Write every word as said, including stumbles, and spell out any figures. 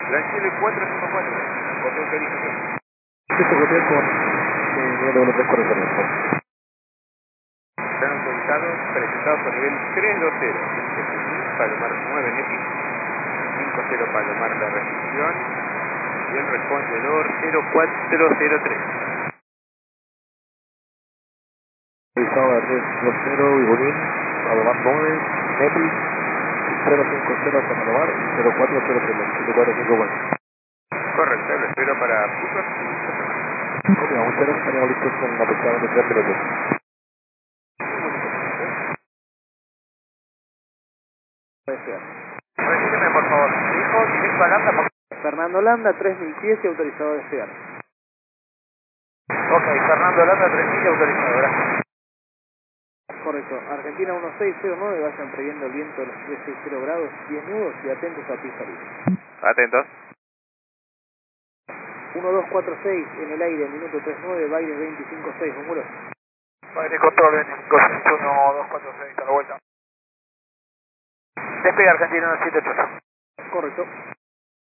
Brasil cuatro cinco cuatro, Hotel Caribe. Esto copiar con eh, nivel de tres cuarenta y nueve. Están autorizados, presentados por nivel tres dos cero. Palomar nueve N E P I, cinco cero Palomar la recepción y el respondedor cero cuatro cero tres. Autorizado a tres dos cero, Ibonín, Palomar nueve, N E P I, cero cinco cero hasta Palomar y cero cuatro cero tres, siete cuatro cinco cuatro. Correcto, lo espero para Picos. Ok, aún cero, estaríamos listos con aproximadamente tres minutos. Repíteme por favor, dijo directo a Lambda. Por... Fernando Landa, tres mil pies y autorizado a despegar. Ok, Fernando Lambda tres mil autorizado, gracias. Correcto, Argentina uno seis cero nueve, vayan previendo el viento de los trescientos sesenta grados, diez nudos y atentos a pista libre. Atentos. uno dos cuatro seis en el aire, minuto treinta y nueve, Baires veinticinco seis, número. Baile control veinticinco seis, uno dos cuatro seis, a la vuelta. Despegue Argentina uno siete ocho. Correcto.